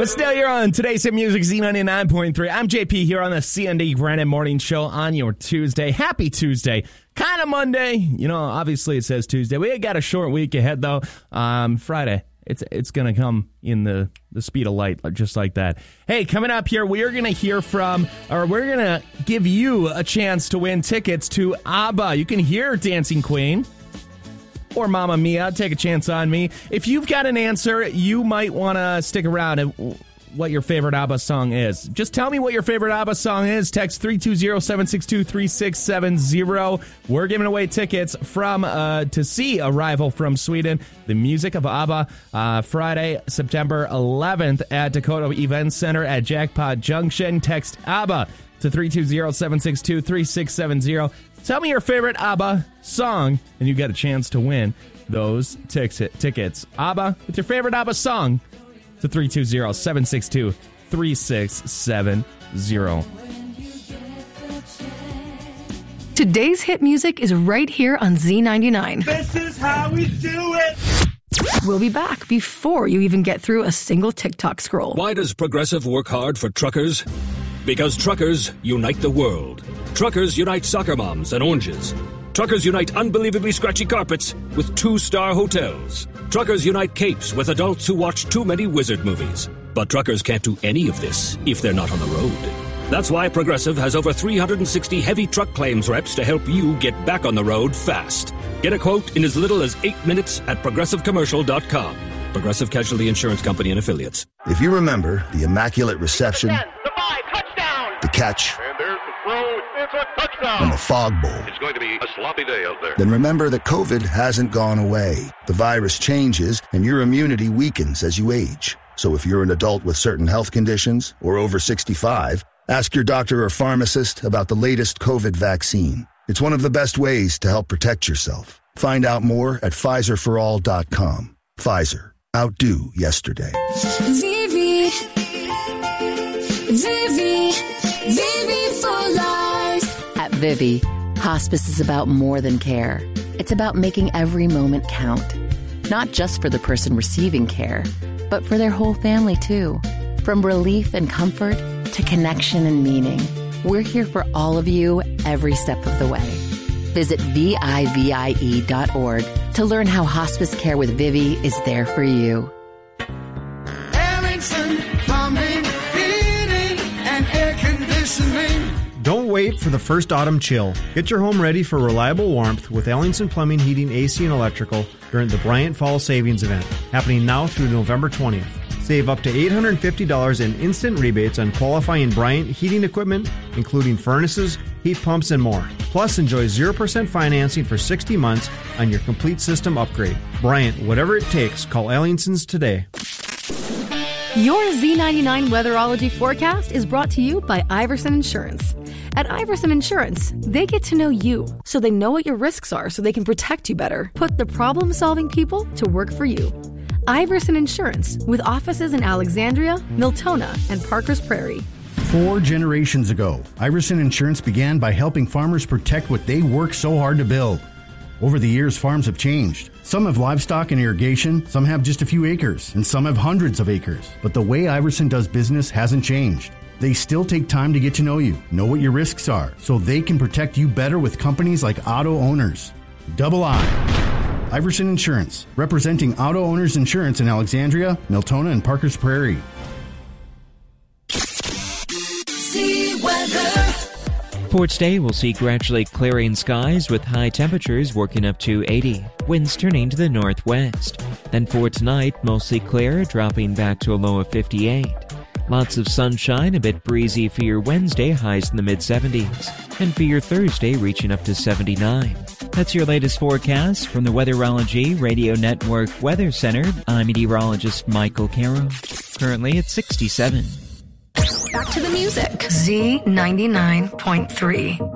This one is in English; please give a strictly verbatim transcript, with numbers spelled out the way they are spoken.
Still, you're on today's hit music, Z ninety-nine point three. I'm J P here on the C N D Granite Morning Show on your Tuesday. Happy Tuesday. Kind of Monday. You know, obviously it says Tuesday. We got a short week ahead, though. Um, Friday. It's it's going to come in the, the speed of light, just like that. Hey, coming up here, we are going to hear from, or we're going to give you a chance to win tickets to ABBA. You can hear Dancing Queen or Mamma Mia. Take a chance on me. If you've got an answer, you might want to stick around and what your favorite ABBA song is. Just tell me what your favorite ABBA song is. Text three two zero, seven six two, three six seven zero. We're giving away tickets from uh, to see Arrival from Sweden, the music of ABBA, uh, Friday, September eleventh at Dakota Event Center at Jackpot Junction. Text ABBA to three two zero, seven six two, three six seven zero. Tell me your favorite ABBA song, and you get a chance to win those tix- tickets. ABBA with your favorite ABBA song to three two zero, seven six two, three six seven zero. Today's hit music is right here on Z ninety-nine. This is how we do it. We'll be back before you even get through a single TikTok scroll. Why does Progressive work hard for truckers? Because truckers unite the world. Truckers unite soccer moms and oranges. Truckers unite unbelievably scratchy carpets with two-star hotels. Truckers unite capes with adults who watch too many wizard movies. But truckers can't do any of this if they're not on the road. That's why Progressive has over three hundred sixty heavy truck claims reps to help you get back on the road fast. Get a quote in as little as eight minutes at progressive commercial dot com. Progressive Casualty Insurance Company and Affiliates. If you remember the immaculate reception, ten, the five, touchdown. the catch, And there's the throw. It's a touchdown. and the fog bowl, It's going to be a sloppy day out there. then remember that COVID hasn't gone away. The virus changes, and your immunity weakens as you age. So if you're an adult with certain health conditions or over sixty-five, ask your doctor or pharmacist about the latest COVID vaccine. It's one of the best ways to help protect yourself. Find out more at Pfizer for all dot com. Pfizer. Outdo yesterday. Vivi, Vivi, Vivi for life. At Vivi, hospice is about more than care. It's about making every moment count. Not just for the person receiving care, but for their whole family too. From relief and comfort to connection and meaning, we're here for all of you every step of the way. Visit V I V I E dot org to learn how hospice care with Vivi is there for you. Ellingson Plumbing, Heating, and Air Conditioning. Don't wait for the first autumn chill. Get your home ready for reliable warmth with Ellingson Plumbing, Heating, A C, and Electrical during the Bryant Fall Savings Event, happening now through November twentieth. Save up to eight hundred fifty dollars in instant rebates on qualifying Bryant heating equipment, including furnaces, heat pumps, and more. Plus, enjoy zero percent financing for sixty months on your complete system upgrade. Bryant, whatever it takes, call Ellingson's today. Your Z ninety-nine Weatherology forecast is brought to you by Iverson Insurance. At Iverson Insurance, they get to know you, so they know what your risks are so they can protect you better. Put the problem-solving people to work for you. Iverson Insurance, with offices in Alexandria, Miltona, and Parkers Prairie. Four generations ago, Iverson Insurance began by helping farmers protect what they work so hard to build. Over the years, farms have changed. Some have livestock and irrigation, some have just a few acres, and some have hundreds of acres. But the way Iverson does business hasn't changed. They still take time to get to know you, know what your risks are, so they can protect you better with companies like Auto Owners. Double I. Iverson Insurance, representing Auto Owners Insurance in Alexandria, Miltona, and Parkers Prairie. See weather. For today, we'll see gradually clearing skies with high temperatures working up to eighty, winds turning to the northwest. Then for tonight, mostly clear, dropping back to a low of fifty-eight. Lots of sunshine, a bit breezy for your Wednesday, highs in the mid-seventies. And for your Thursday, reaching up to seventy-nine. That's your latest forecast from the Weatherology Radio Network Weather Center. I'm meteorologist Michael Caro. Currently at sixty-seven. Back to the music. Z ninety-nine point three.